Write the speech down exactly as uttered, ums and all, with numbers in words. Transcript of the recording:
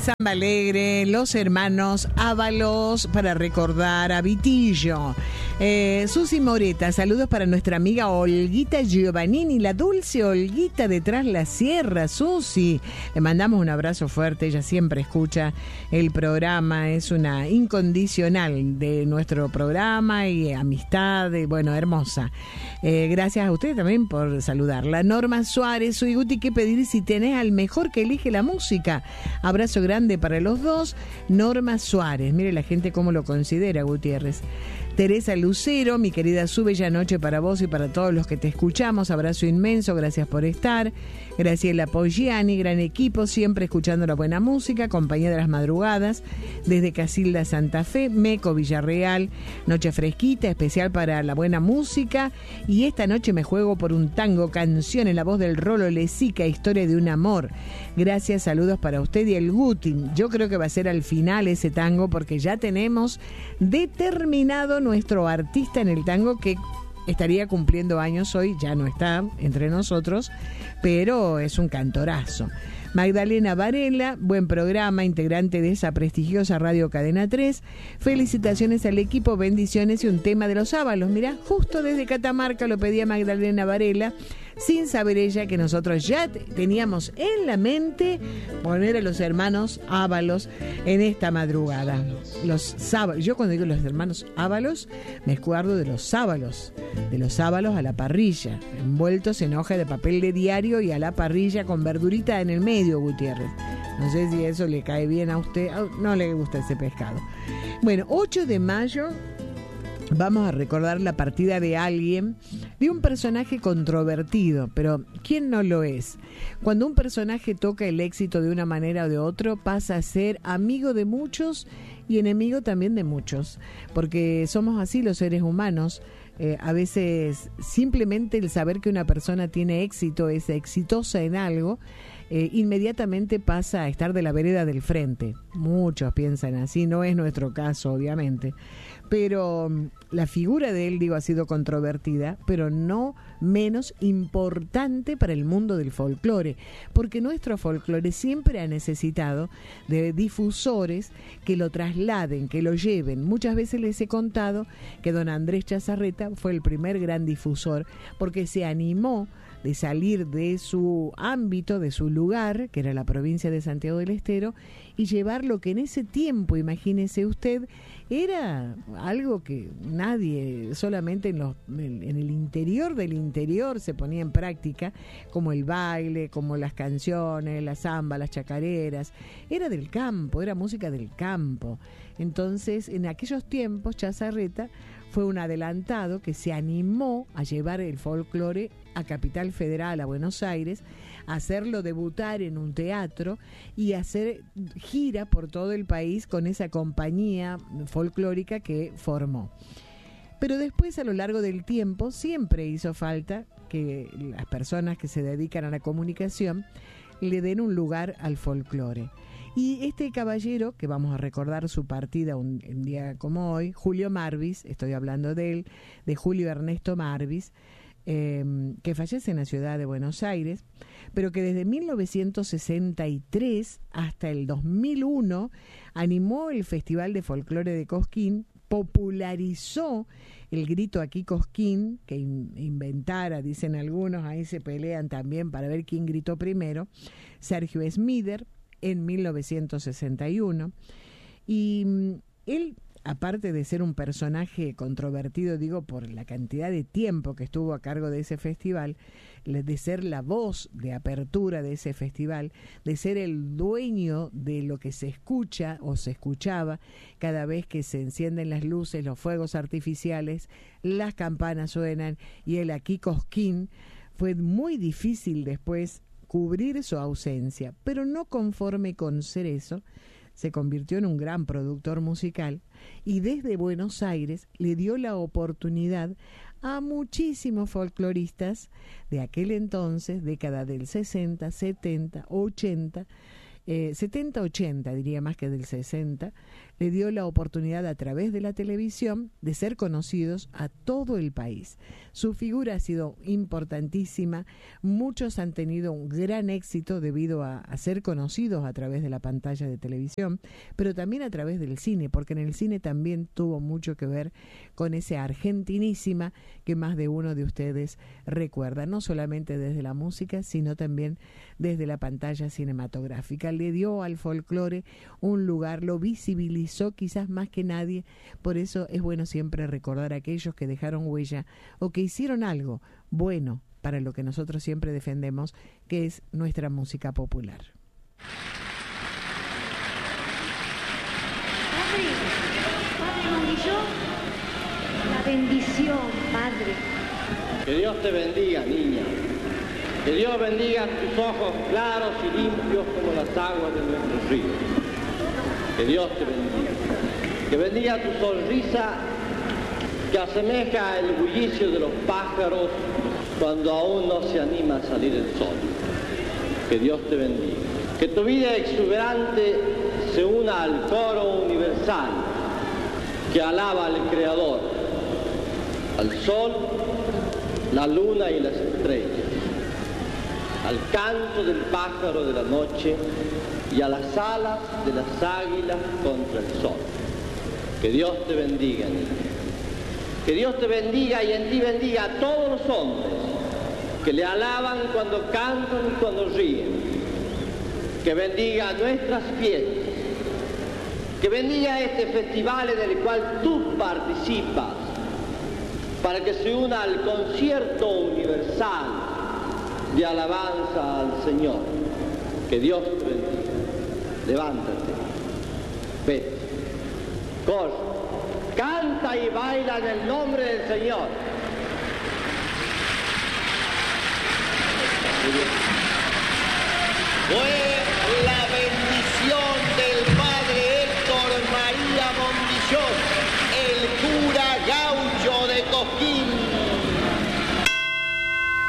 Samba Alegre, los hermanos Ábalos, para recordar a Vitillo. Eh, Susi Moreta, saludos para nuestra amiga Olguita Giovannini, la dulce Olguita de Tras la Sierra. Susi, le mandamos un abrazo fuerte, ella siempre escucha el programa, es una incondicional de nuestro programa y amistad, y bueno, hermosa. Eh, gracias a usted también por saludarla. Norma Suárez, soy Guti, ¿qué pedir si tenés al mejor que elige la música? Abrazo grande para los dos. Norma Suárez, mire la gente cómo lo considera, Gutiérrez. Teresa Lucero, mi querida Su, bella noche para vos y para todos los que te escuchamos. Abrazo inmenso, gracias por estar. Graciela Poggiani, gran equipo, siempre escuchando la buena música, compañía de las madrugadas, desde Casilda, Santa Fe. Meco, Villarreal, noche fresquita, especial para la buena música. Y esta noche me juego por un tango, canción en la voz del Rolo Lezica, historia de un amor. Gracias, saludos para usted y el Guti. Yo creo que va a ser al final ese tango, porque ya tenemos determinado nuestro artista en el tango, que estaría cumpliendo años hoy, ya no está entre nosotros, pero es un cantorazo. Magdalena Varela, buen programa, integrante de esa prestigiosa Radio Cadena tres. Felicitaciones al equipo, bendiciones y un tema de los Ábalos. Mirá, justo desde Catamarca lo pedía Magdalena Varela, sin saber ella que nosotros ya teníamos en la mente poner a los hermanos Ábalos en esta madrugada. Los sábalos, yo cuando digo los hermanos Ábalos, me acuerdo de los sábalos, de los sábalos a la parrilla, envueltos en hoja de papel de diario y a la parrilla con verdurita en el medio, Gutiérrez. No sé si eso le cae bien a usted, no le gusta ese pescado. Bueno, ocho de mayo... vamos a recordar la partida de alguien, de un personaje controvertido, pero ¿quién no lo es? Cuando un personaje toca el éxito de una manera o de otra, pasa a ser amigo de muchos y enemigo también de muchos, porque somos así los seres humanos. Eh, a veces simplemente el saber que una persona tiene éxito, es exitosa en algo, eh, inmediatamente pasa a estar de la vereda del frente. Muchos piensan así, no es nuestro caso, obviamente. Pero la figura de él, digo, ha sido controvertida, pero no menos importante para el mundo del folclore, porque nuestro folclore siempre ha necesitado de difusores que lo trasladen, que lo lleven. Muchas veces les he contado que don Andrés Chazarreta fue el primer gran difusor, porque se animó de salir de su ámbito, de su lugar, que era la provincia de Santiago del Estero, y llevar lo que en ese tiempo, imagínese usted, era algo que nadie, solamente en, los, en el interior del interior se ponía en práctica, como el baile, como las canciones, la samba, las chacareras. Era del campo, era música del campo. Entonces, en aquellos tiempos, Chazarreta fue un adelantado que se animó a llevar el folclore a Capital Federal, a Buenos Aires, a hacerlo debutar en un teatro y hacer gira por todo el país con esa compañía folclórica que formó. Pero después, a lo largo del tiempo, siempre hizo falta que las personas que se dedican a la comunicación le den un lugar al folclore. Y este caballero, que vamos a recordar su partida un, un día como hoy, Julio Marvis, estoy hablando de él, de Julio Ernesto Marvis, eh, que fallece en la ciudad de Buenos Aires, pero que desde mil novecientos sesenta y tres hasta el dos mil uno animó el Festival de Folclore de Cosquín, popularizó el grito aquí Cosquín, que in, inventara, dicen algunos, ahí se pelean también para ver quién gritó primero, Sergio Smider, en mil novecientos sesenta y uno, y él, aparte de ser un personaje controvertido, digo, por la cantidad de tiempo que estuvo a cargo de ese festival, de ser la voz de apertura de ese festival, de ser el dueño de lo que se escucha o se escuchaba cada vez que se encienden las luces, los fuegos artificiales, las campanas suenan y el aquí Cosquín, fue muy difícil después cubrir su ausencia, pero no conforme con ser eso, se convirtió en un gran productor musical y desde Buenos Aires le dio la oportunidad a muchísimos folcloristas de aquel entonces, década del sesenta, setenta, ochenta, eh, setenta, ochenta diría más que del sesenta, le dio la oportunidad a través de la televisión de ser conocidos a todo el país. Su figura ha sido importantísima, muchos han tenido un gran éxito debido a, a ser conocidos a través de la pantalla de televisión, pero también a través del cine, porque en el cine también tuvo mucho que ver con esa Argentinísima que más de uno de ustedes recuerda, no solamente desde la música, sino también desde la pantalla cinematográfica. Le dio al folclore un lugar, lo visibilizó quizás más que nadie, por eso es bueno siempre recordar a aquellos que dejaron huella o que hicieron algo bueno para lo que nosotros siempre defendemos, que es nuestra música popular. Padre, Padre Mondillo, la bendición, Padre. Que Dios te bendiga, niña. Que Dios bendiga tus ojos claros y limpios como las aguas de nuestros ríos. Que Dios te bendiga. Que bendiga tu sonrisa que asemeja el bullicio de los pájaros cuando aún no se anima a salir el sol. Que Dios te bendiga. Que tu vida exuberante se una al coro universal que alaba al Creador, al sol, la luna y las estrellas, al canto del pájaro de la noche y a las alas de las águilas contra el sol. Que Dios te bendiga, niña. Que Dios te bendiga y en ti bendiga a todos los hombres que le alaban cuando cantan y cuando ríen. Que bendiga nuestras fiestas. Que bendiga este festival en el cual tú participas para que se una al concierto universal de alabanza al Señor. Que Dios te bendiga. Levántate, vete, corre, canta y baila en el nombre del Señor. Fue la bendición del padre Héctor María Mondillón, el cura gaucho de Cosquín.